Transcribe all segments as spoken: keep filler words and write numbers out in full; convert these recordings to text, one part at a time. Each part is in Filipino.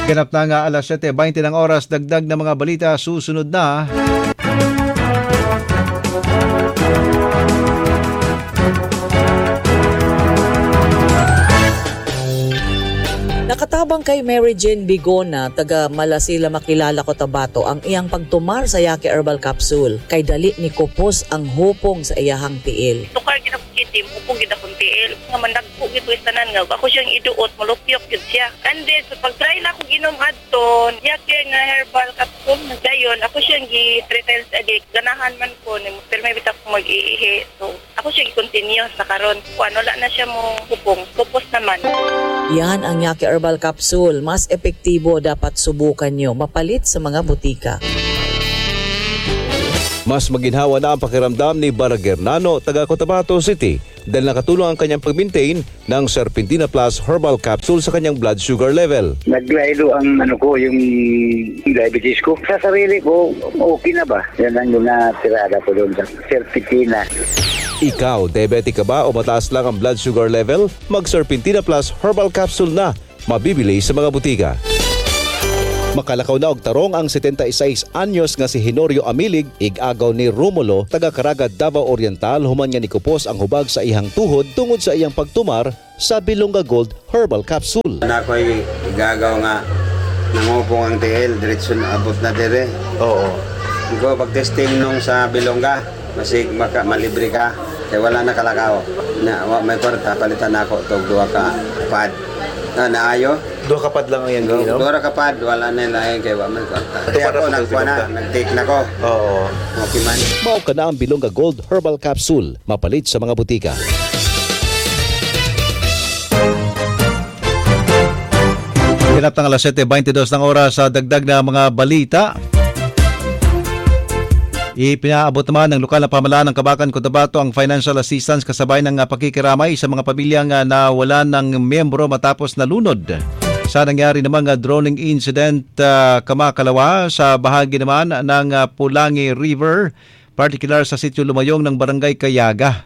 Ganap na nga alas siyete beinte ng oras, dagdag na mga balita susunod na. Nakatabang kay Mary Jane Bigona, taga Malasila Makilala Cotabato, ang iyang pagtumar sa Yaki Herbal Capsule. Kay dali ni Kupos ang hupong sa iyahang tiil. Tukar kita po kitim, hupong kita pong tiil. Nga mandagpo ito istanan nga. Ako siyang iduot, malupyok yun siya. And then, so pag-try na ako ginom adton, Yaki nga Herbal Capsule, dayon, ako siyang gi-retail addict. Ganahan man ko, pero may bitap ko mag-iihi. So, ako siyang i-continue sa karon. Kung ano, wala na siya mo hupong. Kupos naman. Yan ang Yaki Herbal Capsule. Mas epektibo, dapat subukan nyo. Mapalit sa mga butika. Mas maginhawa na ang pakiramdam ni Baragernano, taga Cotabato City, dahil nakatulong ang kanyang pag-maintain ng Serpentina Plus Herbal Capsule sa kanyang blood sugar level. Naglaylo ang ano ko, yung diabetes ko. Sa sarili ko, okay na ba? Yan ang yung natirada ko doon sa Serpentina. Ikaw, diabetic ka ba o mataas lang ang blood sugar level? Mag-Serpentina Plus Herbal Capsule na. Mabibili sa mga butika. Makalakaw na og tarong ang setenta-seis anyos nga si Henorio Amilig, ig-agaw ni Romulo, taga Caraga, Davao Oriental, human nga ni Kupos ang hubag sa ihang tuhod tungod sa iyang pagtumar sa Bilonga Gold Herbal Capsule. Na ko'y igagaw nga nangupong ang T L, diretso na abot na dire. Oo. Ikaw pag-testing nung sa Bilonga, masig maka, malibre ka, kaya wala na kalakaw. Na, may kwarta, palitan na ako itong duwa ka pad. Na, naayo. Duha kapad lang ang yan, no? Duha kapad, wala na lain kay wa man kwarta. Kaya ako, nagkuha na, nag-take na ko. Oo. Okay man. Mao ka na ang Bilonga Gold Herbal Capsule, mapalit sa mga butika. Ganap ng alas siyete beinte ng oras sa dagdag na mga balita. Ipinaabot naman ng lokal na pamahalaan ng Kabakan, Cotabato ang financial assistance kasabay ng pakikiramay sa mga pamilyang nawalan ng miyembro matapos nalunod sa nangyari namang droning incident uh, kamakalawa sa bahagi naman ng uh, Pulangi River, particular sa sitio Lumayong ng Barangay Kayaga.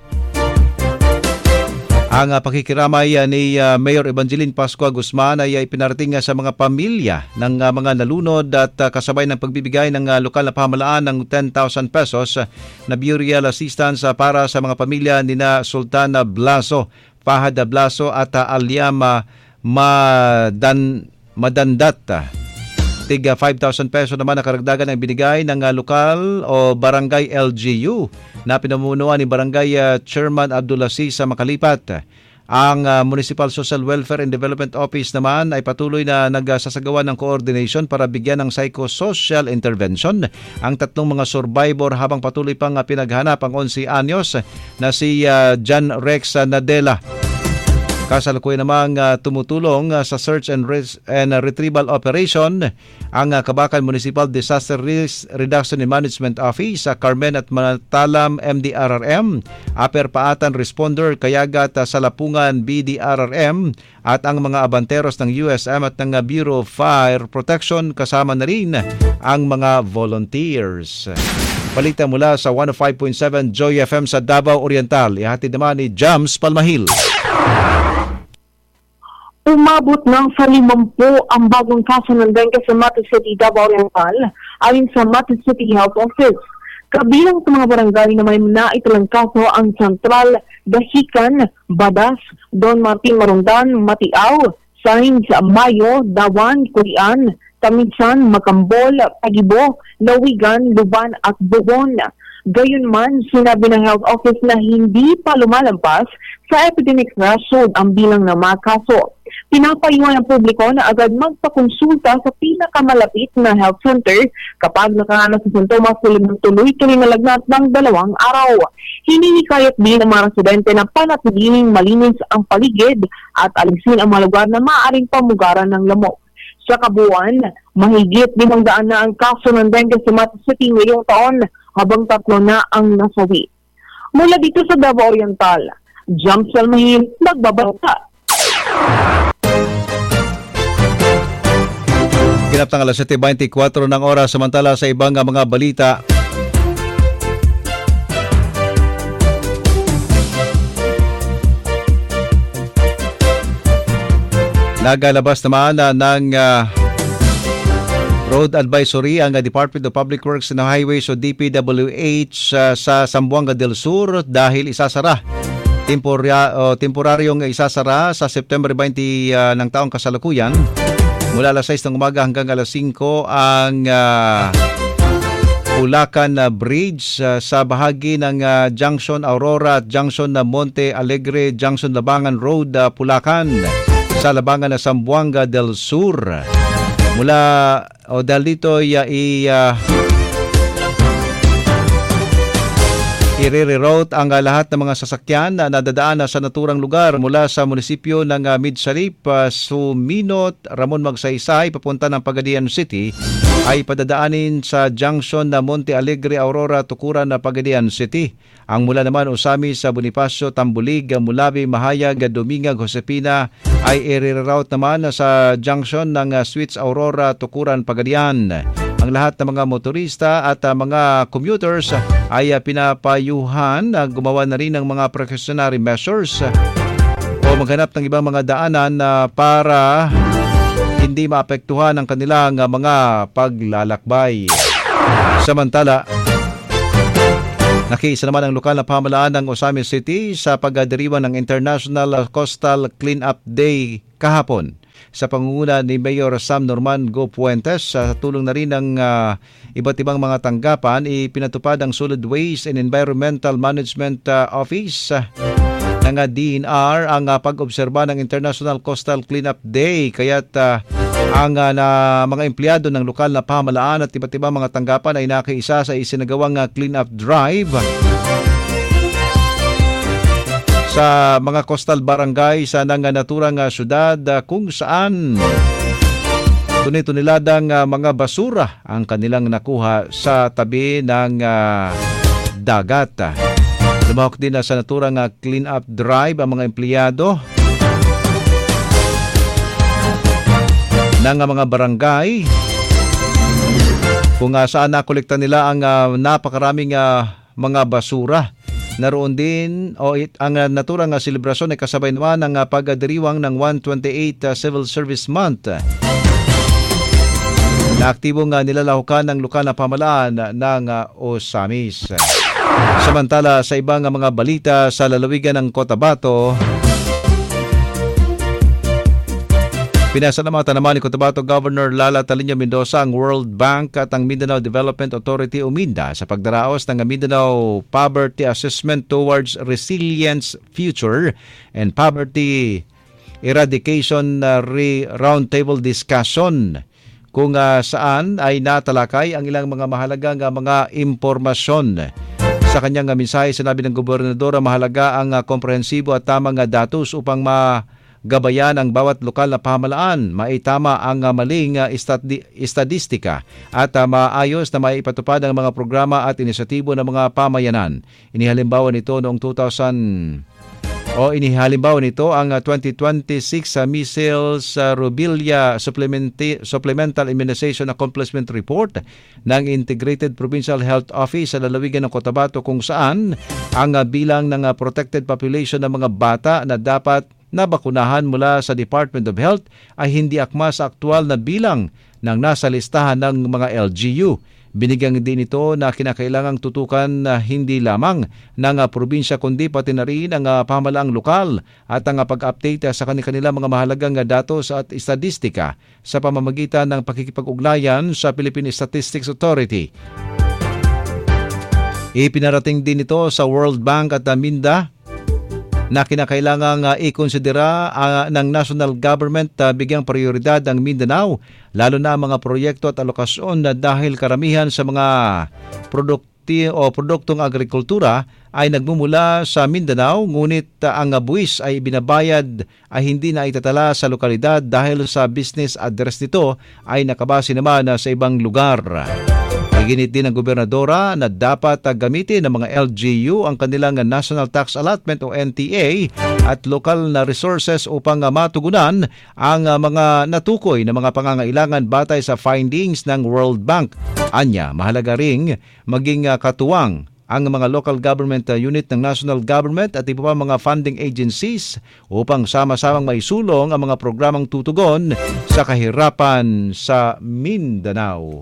Ang uh, pakikiramay uh, ni uh, Mayor Evangeline Pascua Guzman ay uh, ipinarating uh, sa mga pamilya ng uh, mga nalunod at uh, kasabay ng pagbibigay ng uh, lokal na pamahalaan ng ten thousand pesos uh, na burial assistance uh, para sa mga pamilya ni na Sultana Blaso, Fahad Blaso at uh, Alyam uh, Madan, Madandat. Uh, Tiga five thousand pesos naman na karagdagan ang binigay ng uh, lokal o barangay L G U na pinamunuan ni Barangay uh, Chairman Abdulaziz sa Makalipat. Ang uh, Municipal Social Welfare and Development Office naman ay patuloy na nagsasagawa ng coordination para bigyan ng psychosocial intervention ang tatlong mga survivor habang patuloy pang uh, pinaghanap ang eleven anyos na si uh, John Rex Nadella. Kasalukuyan namang uh, tumutulong uh, sa search and, res- and uh, retrieval operation ang uh, Kabakan Municipal Disaster Risk Reduction and Management Office sa uh, Carmen at Matalam M D R R M, Upper Paatan Responder Kayagat uh, Salapungan B D R R M at ang mga abanteros ng U S M at ng uh, Bureau of Fire Protection, kasama na rin ang mga volunteers. Balita mula sa one oh five point seven Joy F M sa Davao Oriental. Ihatid naman ni Jams Palmahil. Umabot ng sa limampu ang bagong kaso ng dengue sa Mati City, Davao Oriental, ayon sa Mati City Health Office. Kabilang sa mga barangay na may naitalang kaso ang Sentral, Dahican, Badas, Don Martin Marundan, Matiaw, Sains, Mayo, Dawan, Kurian, Tamisan, Macambol, Pagibo, Lawigan, Luban at Bugon. Gayunman, sinabi ng Health Office na hindi pa lumalampas sa epidemic threshold ang bilang ng mga kaso. Pinapayuhan ng publiko na agad magpakonsulta sa pinakamalapit na health center kapag nakaranas ng sintomas tulad ng tuloy-tuloy na lagnat ng dalawang araw. Hinihikayat din ng mga residente na panatiling malinis ang paligid at alisin ang mga lugar na maaaring pamugaran ng lamok. Sa kabuuan, mahigit limang daan na ang kaso ng dengue sa Mati City ngayong taon, habang tatlo na ang nasawi. Mula dito sa Davao Oriental, Jams Palmahil, nagbabalita. Ganap ng alas siyete beinte-kwatro ng oras, samantala sa ibang mga balita. Nagalabas naman uh, ng uh, Road advisory ang Department of Public Works and Highways o D P W H uh, sa Zamboanga del Sur dahil isasara. Temporya, o temporaryong isasara sa September twenty uh, ng taong kasalukuyan mula alas sais ng umaga hanggang alas singko ang uh, Bulacan uh, Bridge uh, sa bahagi ng uh, Junction Aurora at Junction na uh, Monte Alegre, Junction Labangan Road, uh, Bulacan sa Labangan na uh, Zamboanga del Sur. Mula o dahil dito uh, i uh, i-reroute ang uh, lahat ng mga sasakyan na nadadaan sa naturang lugar mula sa munisipyo ng uh, Midsalip, uh, Suminot, Ramon Magsaysay papunta ng Pagadian City ay padadaanin sa junction na Monte Alegre, Aurora, Tukuran na Pagadian City. Ang mula naman Usami sa Bonifacio, Tambulig, Mulabi, Mahayag, Domingag, Josepina ay i-reroute naman sa junction ng uh, Suites Aurora, Tukuran, Pagadian. Ang lahat ng mga motorista at uh, mga commuters uh, ay uh, pinapayuhan na uh, gumawa na rin ng mga precautionary measures uh, o maghanap ng ibang mga daanan uh, para hindi maapektuhan ang kanilang uh, mga paglalakbay. Samantala, nakiisa naman ang lokal na pamahalaan ng Usami City sa pagdiriwang ng International Coastal Cleanup Day kahapon. Sa pangunguna ni Mayor Sam Norman Go Puentes, sa tulong na rin ng uh, iba't ibang mga tanggapan, ipinatupad ang Solid Waste and Environmental Management uh, Office uh, ng uh, D N R ang uh, pag-obserba ng International Coastal Cleanup Day. Kaya't uh, ang uh, na, mga empleyado ng lokal na pamahalaan at iba't ibang mga tanggapan ay nakiisa sa isinagawang uh, cleanup drive sa mga coastal barangay sa nanganaturang uh, syudad uh, kung saan tunay-tuniladang uh, mga basura ang kanilang nakuha sa tabi ng uh, dagat. Lumahok din uh, sa naturang uh, clean-up drive ang mga empleyado ng uh, mga barangay kung uh, saan nakolekta nila ang uh, napakaraming uh, mga basura. Naroon din o it, ang uh, naturang uh, selebrasyon ay kasabay naman ng uh, pagdiriwang ng one twenty-eight uh, Civil Service Month na aktibong uh, nilalahukan ng lokal na pamahalaan ng uh, Osamis. Samantala, sa ibang uh, mga balita sa lalawigan ng Cotabato, pinasalamatan naman ni Cotabato Governor Lala Taliño Mendoza ang World Bank at ang Mindanao Development Authority o MINDA sa pagdaraos ng Mindanao Poverty Assessment Towards Resilience Future and Poverty Eradication uh, Roundtable Discussion, kung uh, saan ay natalakay ang ilang mga mahalagang uh, mga impormasyon. Sa kanyang uh, mensahe, sinabi ng gobernador, mahalaga ang uh, komprehensibo at tamang uh, datos upang ma gabayan ang bawat lokal na pamahalaan, maitama ang uh, maling uh, estadi- estadistika at uh, maayos na maipatupad ang mga programa at inisyatibo ng mga pamayanan. Inihalimbawa nito noong two thousand o inihalimbawa nito ang uh, twenty twenty-six uh, Measles uh, Rubella Supplementi- Supplemental Immunization Accomplishment Report ng Integrated Provincial Health Office sa lalawigan ng Cotabato, kung saan ang uh, bilang ng uh, protected population ng mga bata na dapat nabakunahan mula sa Department of Health ay hindi akma sa aktual na bilang ng nasa listahan ng mga L G U. Binigyan din ito na kinakailangang tutukan na hindi lamang ng uh, probinsya kundi pati na rin ang uh, pamahalaang lokal at ang uh, pag-update uh, sa kanilang mga mahalagang uh, datos at estadistika sa pamamagitan ng pakikipag-ugnayan sa Philippine Statistics Authority. Ipinarating din ito sa World Bank at uh, MINDA na kinakailangang uh, ikonsidera uh, ng national government uh, bigyang prioridad ang Mindanao, lalo na ang mga proyekto at alokasyon na dahil karamihan sa mga produkti o produktong agrikultura ay nagmumula sa Mindanao, ngunit uh, ang uh, buwis ay binabayad ay hindi na itatala sa lokalidad dahil sa business address nito ay nakabase naman uh, sa ibang lugar. Iginit din ng gobernadora na dapat uh, gamitin ng mga L G U ang kanilang National Tax Allotment o N T A at lokal na resources upang uh, matugunan ang uh, mga natukoy na mga pangangailangan batay sa findings ng World Bank. Anya, mahalaga ring maging uh, katuwang ang mga local government uh, unit ng national government at iba pa mga funding agencies upang sama-samang maisulong ang mga programang tutugon sa kahirapan sa Mindanao.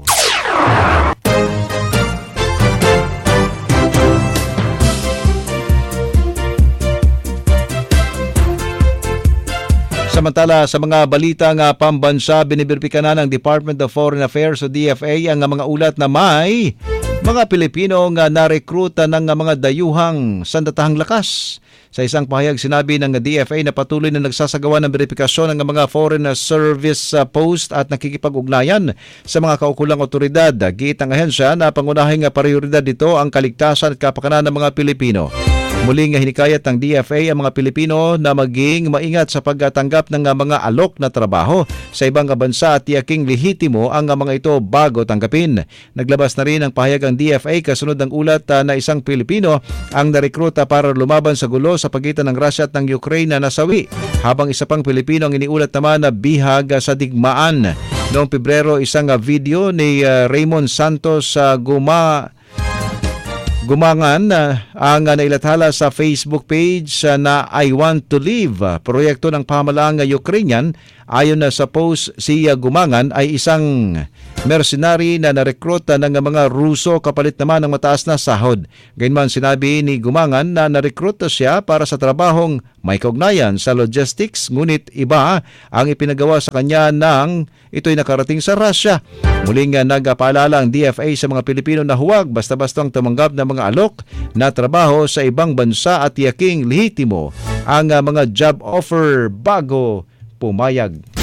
Samantala, sa mga balitang uh, pambansa, biniberpika na ng Department of Foreign Affairs o D F A ang uh, mga ulat na may mga Pilipino nga narekruta ng uh, mga dayuhang sandatahang lakas. Sa isang pahayag, sinabi ng D F A na patuloy na nagsasagawa ng verifikasyon ng mga foreign service uh, post at nakikipag-ugnayan sa mga kaukulang otoridad. Giit ang ahensya na pangunahing prioridad dito ang kaligtasan at kapakanan ng mga Pilipino. Muling hinikayat ng D F A ang mga Pilipino na maging maingat sa pagtanggap ng mga alok na trabaho sa ibang bansa at tiyaking lehitimo ang mga ito bago tanggapin. Naglabas na rin ang pahayag ang D F A kasunod ng ulat na isang Pilipino ang narekruta para lumaban sa gulo sa pagitan ng Russia at ng Ukraine na nasawi, habang isa pang Pilipino ang iniulat naman na bihag sa digmaan. Noong Pebrero, isang video ni Raymond Santos sa Guma Gumangan uh, ang uh, nailathala sa Facebook page uh, na I Want to Live, uh, proyekto ng pamahalaang uh, Ukrainian. Ayon na uh, sa post, si uh, Gumangan ay isang mercenary na narekruta ng uh, mga Ruso kapalit naman ng mataas na sahod. Gayunman, sinabi ni Gumangan na narekruta siya para sa trabahong may kaugnayan sa logistics, ngunit iba ang ipinagawa sa kanya nang ito'y nakarating sa Russia. Muling uh, nagpaalala ang D F A sa mga Pilipino na huwag basta-bastang tumanggap ng mga alok na trabaho sa ibang bansa at tiyaking lehitimo ang uh, mga job offer bago pumayag.